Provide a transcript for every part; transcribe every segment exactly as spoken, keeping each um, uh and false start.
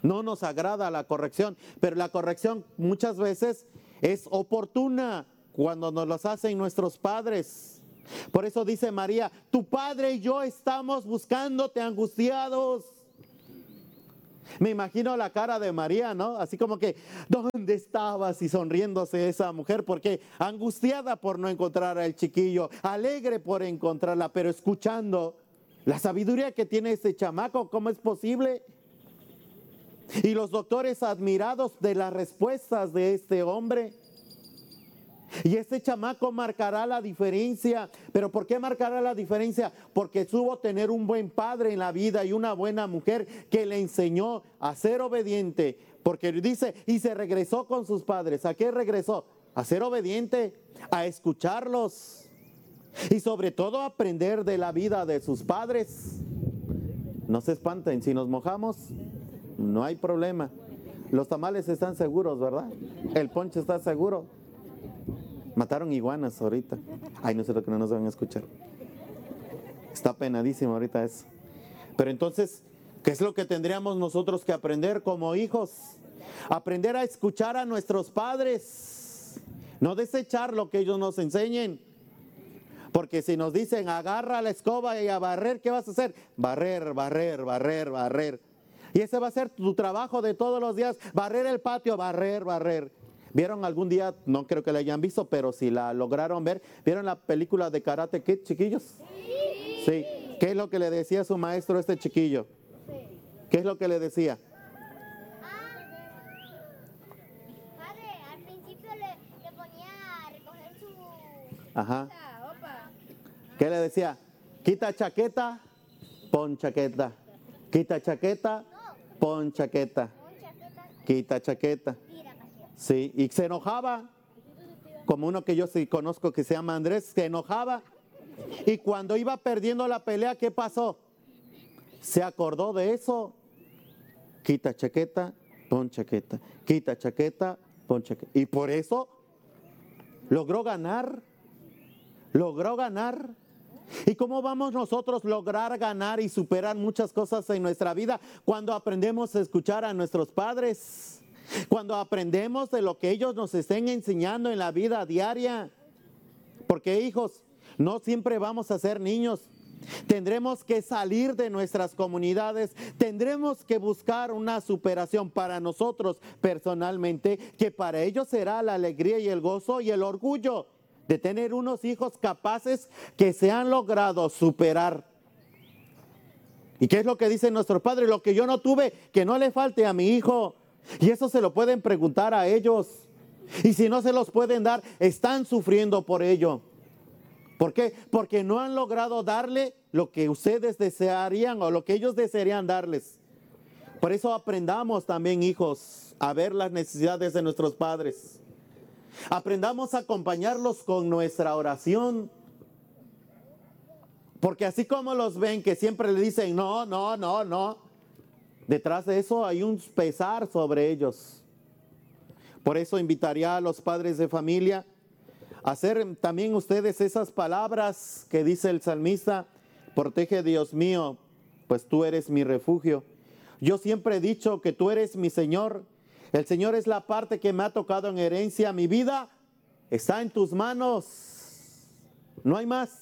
No nos agrada la corrección, pero la corrección muchas veces es oportuna cuando nos las hacen nuestros padres. Por eso dice María, tu padre y yo estamos buscándote angustiados. Me imagino la cara de María, ¿no? Así como que, ¿dónde estabas? Y sonriéndose esa mujer, porque angustiada por no encontrar al chiquillo, alegre por encontrarla, pero escuchando la sabiduría que tiene ese chamaco, ¿cómo es posible? Y los doctores admirados de las respuestas de este hombre. Y este chamaco marcará la diferencia. ¿Pero por qué marcará la diferencia? Porque supo tener un buen padre en la vida y una buena mujer que le enseñó a ser obediente. Porque dice, y se regresó con sus padres. ¿A qué regresó? A ser obediente, a escucharlos. Y sobre todo a aprender de la vida de sus padres. No se espanten, si nos mojamos, no hay problema. Los tamales están seguros, ¿verdad? El ponche está seguro. Mataron iguanas ahorita. Ay, no sé lo que no nos van a escuchar. Está penadísimo ahorita eso. Pero entonces, ¿qué es lo que tendríamos nosotros que aprender como hijos? Aprender a escuchar a nuestros padres. No desechar lo que ellos nos enseñen. Porque si nos dicen, agarra la escoba y a barrer, ¿qué vas a hacer? Barrer, barrer, barrer, barrer. Y ese va a ser tu trabajo de todos los días. Barrer el patio, barrer, barrer. ¿Vieron algún día? No creo que la hayan visto, pero si la lograron ver, ¿vieron la película de Karate Kid, chiquillos? Sí. Sí. ¿Qué es lo que le decía su maestro a este chiquillo? Sí. ¿Qué es lo que le decía? Ah, padre, al principio le, le ponía a recoger su... Ajá. ¿Qué le decía? Quita chaqueta, pon chaqueta. Quita chaqueta, pon chaqueta. Quita chaqueta. Sí, y se enojaba, como uno que yo sí conozco que se llama Andrés, se enojaba. Y cuando iba perdiendo la pelea, ¿qué pasó? Se acordó de eso. Quita chaqueta, pon chaqueta. Quita chaqueta, pon chaqueta. Y por eso logró ganar. Logró ganar. ¿Y cómo vamos nosotros a lograr ganar y superar muchas cosas en nuestra vida? Cuando aprendemos a escuchar a nuestros padres. Cuando aprendemos de lo que ellos nos estén enseñando en la vida diaria. Porque, hijos, no siempre vamos a ser niños. Tendremos que salir de nuestras comunidades. Tendremos que buscar una superación para nosotros personalmente, que para ellos será la alegría y el gozo y el orgullo de tener unos hijos capaces que se han logrado superar. ¿Y qué es lo que dicen nuestros padres? Lo que yo no tuve, que no le falte a mi hijo. Y eso se lo pueden preguntar a ellos. Y si no se los pueden dar, están sufriendo por ello. ¿Por qué? Porque no han logrado darle lo que ustedes desearían o lo que ellos desearían darles. Por eso aprendamos también, hijos, a ver las necesidades de nuestros padres. Aprendamos a acompañarlos con nuestra oración. Porque así como los ven que siempre le dicen no, no, no, no, detrás de eso hay un pesar sobre ellos. Por eso invitaría a los padres de familia a hacer también ustedes esas palabras que dice el salmista: protege, Dios mío, pues tú eres mi refugio. Yo siempre he dicho que tú eres mi Señor. El Señor es la parte que me ha tocado en herencia. Mi vida está en tus manos. No hay más.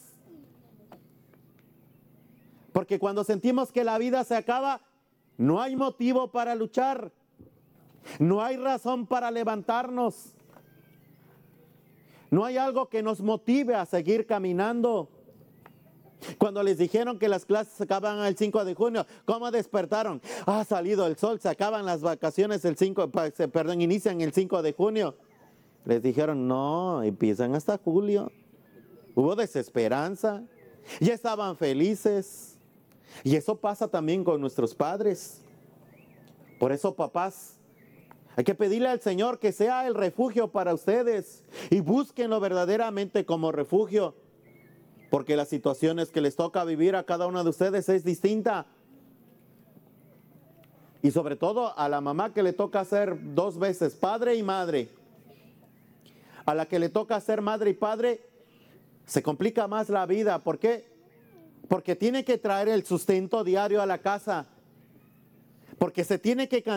Porque cuando sentimos que la vida se acaba, no hay motivo para luchar. No hay razón para levantarnos. No hay algo que nos motive a seguir caminando. Cuando les dijeron que las clases se acaban el cinco de junio, ¿cómo despertaron? Ha salido el sol, se acaban las vacaciones el cinco, perdón, inician el cinco de junio. Les dijeron, no, empiezan hasta julio. Hubo desesperanza. Ya estaban felices. Y eso pasa también con nuestros padres. Por eso, papás, hay que pedirle al Señor que sea el refugio para ustedes y búsquenlo verdaderamente como refugio, porque las situaciones que les toca vivir a cada uno de ustedes es distinta. Y sobre todo a la mamá que le toca ser dos veces padre y madre. A la que le toca ser madre y padre, se complica más la vida. ¿Por qué? Porque tiene que traer el sustento diario a la casa. Porque se tiene que